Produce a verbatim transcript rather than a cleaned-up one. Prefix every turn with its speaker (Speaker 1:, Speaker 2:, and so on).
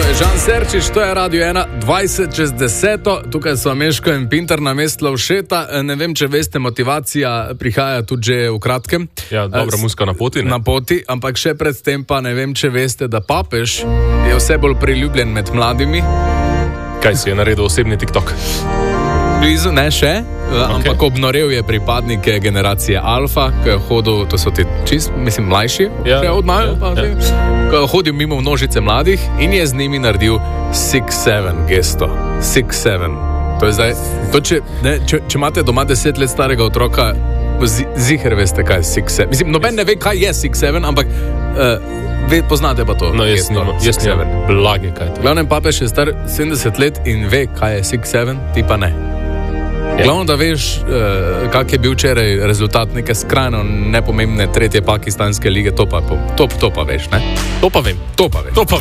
Speaker 1: Žan Serčič, to je Radio ena, dvajset čez deseto, tukaj so Meško in Pinter na mestu Lovšeta. Ne vem, če veste, motivacija prihaja tudi že v kratkem.
Speaker 2: Ja, dobra muzika na poti, ne?
Speaker 1: Na poti, ampak še predtem pa ne vem, če veste, da papež je vse bolj priljubljen med mladimi.
Speaker 2: Kaj si je naredil osebni TikTok?
Speaker 1: Blizu, ne še, okay. Ampak obnorel je pripadnike generacije Alfa, ki je hodil, to so ti čist, mislim, mlajši,
Speaker 2: ja,
Speaker 1: še od naju,
Speaker 2: ja,
Speaker 1: pa
Speaker 2: ja.
Speaker 1: Ko je hodil mimo množice mladih in je z njimi naredil six seven gesto. six seven. To je zdaj, to če, ne, če, če imate doma deset let starega otroka, zi, ziher veste, kaj je six seven. Mislim, noben ne ve, kaj je six seven, ampak uh, ve, poznate pa to.
Speaker 2: No, jaz nimam, jaz nimam blage, kaj to je.
Speaker 1: Glavnem, papež je star sedemdeset let in ve, kaj je six seven, ti pa ne. Glavno, da veš, uh, kak je bil včeraj rezultat neke skrajno nepomembne tretje pakistanske lige, to pa, to, to pa veš, ne?
Speaker 2: To pa vem.
Speaker 1: To pa veš.
Speaker 2: To pa vem.